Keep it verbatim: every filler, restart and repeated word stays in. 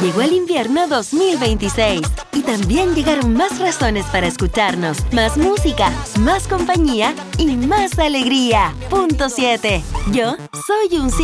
llegó el invierno dos mil veintiséis y también llegaron más razones para escucharnos, más música, más compañía y más alegría. Punto siete. Yo soy un